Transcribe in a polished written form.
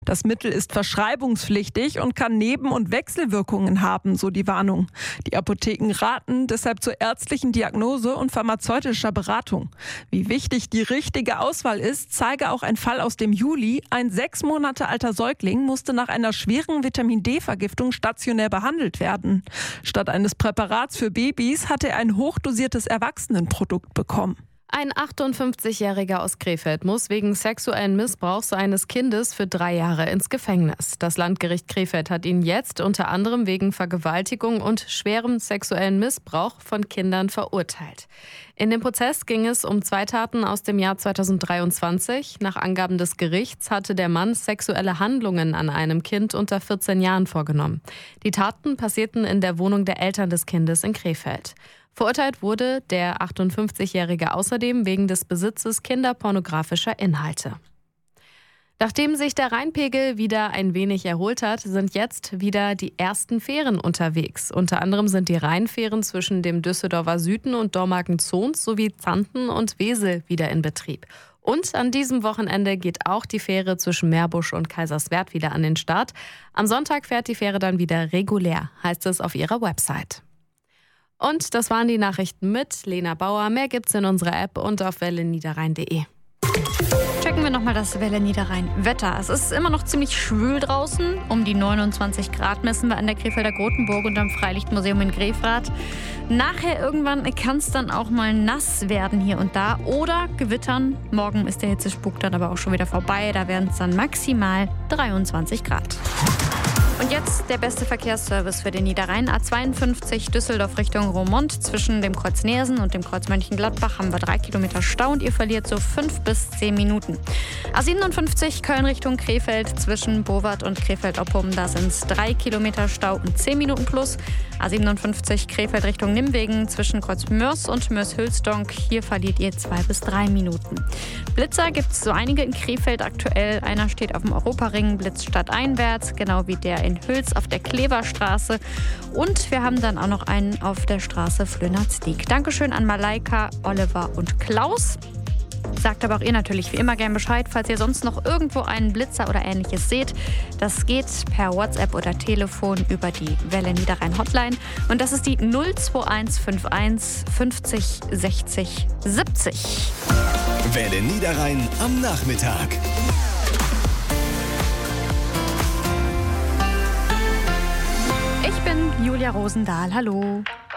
Das Mittel ist verschreibungspflichtig und kann Neben- und Wechselwirkungen haben, so die Warnung. Die Apotheken raten deshalb zur ärztlichen Diagnose und pharmazeutischer Beratung. Wie wichtig die richtige Auswahl ist, zeige auch ein Fall aus dem Juli. Ein 6 Monate alter Säugling musste nach einer schweren Vitamin-D-Vergiftung stationär behandelt werden. Statt eines Präparats für Babys hatte er ein hochdosiertes Erwachsenenprodukt bekommen. Ein 58-Jähriger aus Krefeld muss wegen sexuellen Missbrauchs seines Kindes für 3 Jahre ins Gefängnis. Das Landgericht Krefeld hat ihn jetzt unter anderem wegen Vergewaltigung und schwerem sexuellen Missbrauch von Kindern verurteilt. In dem Prozess ging es um 2 Taten aus dem Jahr 2023. Nach Angaben des Gerichts hatte der Mann sexuelle Handlungen an einem Kind unter 14 Jahren vorgenommen. Die Taten passierten in der Wohnung der Eltern des Kindes in Krefeld. Verurteilt wurde der 58-Jährige außerdem wegen des Besitzes kinderpornografischer Inhalte. Nachdem sich der Rheinpegel wieder ein wenig erholt hat, sind jetzt wieder die ersten Fähren unterwegs. Unter anderem sind die Rheinfähren zwischen dem Düsseldorfer Süden und Dormagen-Zons sowie Zanten und Wesel wieder in Betrieb. Und an diesem Wochenende geht auch die Fähre zwischen Meerbusch und Kaiserswerth wieder an den Start. Am Sonntag fährt die Fähre dann wieder regulär, heißt es auf ihrer Website. Und das waren die Nachrichten mit Lena Bauer. Mehr gibt's in unserer App und auf welleniederrhein.de. Checken wir nochmal das Welle Niederrhein Wetter. Es ist immer noch ziemlich schwül draußen. Um die 29 Grad messen wir an der Krefelder Grotenburg und am Freilichtmuseum in Grefrath. Nachher irgendwann kann es dann auch mal nass werden hier und da oder gewittern. Morgen ist der Hitzespuk dann aber auch schon wieder vorbei. Da werden es dann maximal 23 Grad. Und jetzt der beste Verkehrsservice für den Niederrhein. A52 Düsseldorf Richtung Roermond. Zwischen dem Kreuz Neersen und dem Kreuz Mönchengladbach haben wir 3 Kilometer Stau und ihr verliert so 5 bis 10 Minuten. A57 Köln Richtung Krefeld. Zwischen Bovard und Krefeld-Oppum, da sind es 3 Kilometer Stau und 10 Minuten plus. A57 Krefeld Richtung Nimwegen. Zwischen Kreuz Mörs und Mörs-Hülsdonk. Hier verliert ihr 2 bis 3 Minuten. Blitzer gibt es so einige in Krefeld aktuell. Einer steht auf dem Europaring, blitzt stadteinwärts, genau wie der in Hüls auf der Kleverstraße. Und wir haben dann auch noch einen auf der Straße Flönerz-Diek. Dankeschön an Malaika, Oliver und Klaus. Sagt aber auch ihr natürlich wie immer gern Bescheid, falls ihr sonst noch irgendwo einen Blitzer oder ähnliches seht. Das geht per WhatsApp oder Telefon über die Welle Niederrhein Hotline. Und das ist die 02151 50 60 70. Welle Niederrhein am Nachmittag. Ich bin Julia Rosendahl. Hallo.